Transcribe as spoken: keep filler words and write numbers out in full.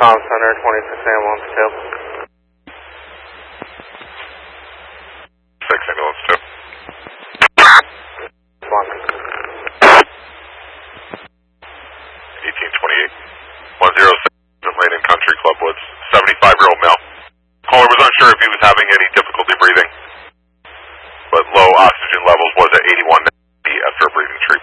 Comm Center, twenty six ambulance two. six ambulance two. One. eighteen twenty-eight. one zero six Lane in Country Club Woods. seventy-five year old male. Caller was unsure if he was having any difficulty breathing, but low oxygen levels was at eighty-one after a breathing treatment.